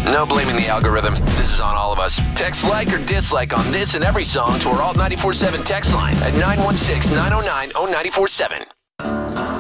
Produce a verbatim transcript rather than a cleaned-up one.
No blaming the algorithm. This is on all of us. Text like or dislike on this and every song to our Alt nine four seven text line at nine one six, nine oh nine, oh nine four seven.